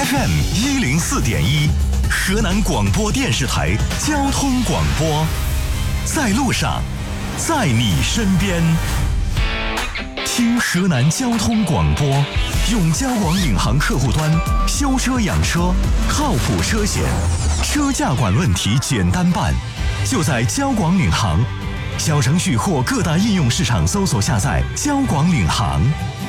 FM104.1，河南广播电视台交通广播，在路上，在你身边。听河南交通广播，用交广领航客户端修车养车，靠谱车险，车价管问题简单办，就在交广领航。小程序或各大应用市场搜索下载交广领航。